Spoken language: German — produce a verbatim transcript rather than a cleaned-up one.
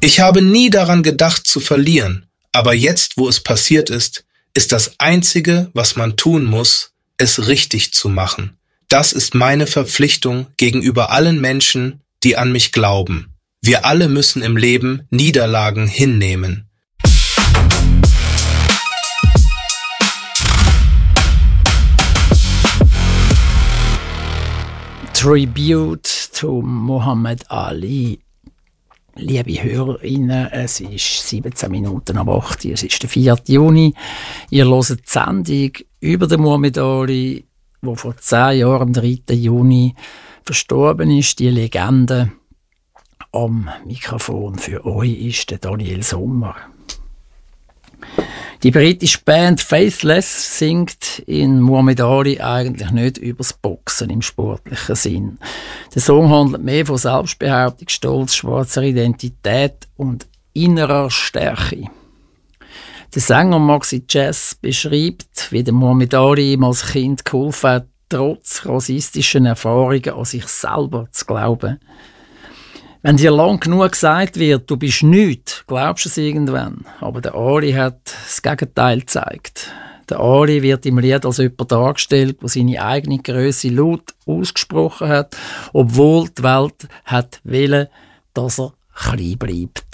Ich habe nie daran gedacht zu verlieren, aber jetzt, wo es passiert ist, ist das Einzige, was man tun muss, es richtig zu machen. Das ist meine Verpflichtung gegenüber allen Menschen, die an mich glauben. Wir alle müssen im Leben Niederlagen hinnehmen. Tribute to Muhammad Ali. Liebe HörerInnen, es ist siebzehn Minuten ab acht, es ist der vierten Juni. Ihr hört die Sendung über den Muhammad Ali, der vor zehn Jahren, am dritten Juni, verstorben ist. Die Legende am Mikrofon für euch ist der Daniel Sommer. Die britische Band Faithless singt in Muhammad Ali eigentlich nicht über das Boxen im sportlichen Sinn. Der Song handelt mehr von Selbstbehauptung, Stolz, schwarzer Identität und innerer Stärke. Der Sänger Maxi Jazz beschreibt, wie der Muhammad Ali ihm als Kind geholfen hat, trotz rassistischen Erfahrungen an sich selber zu glauben. Wenn dir lang genug gesagt wird, du bist nichts, glaubst du es irgendwann. Aber der Ali hat das Gegenteil gezeigt. Der Ali wird im Lied als jemand dargestellt, der seine eigene Grösse laut ausgesprochen hat, obwohl die Welt hat wollen, dass er klein bleibt.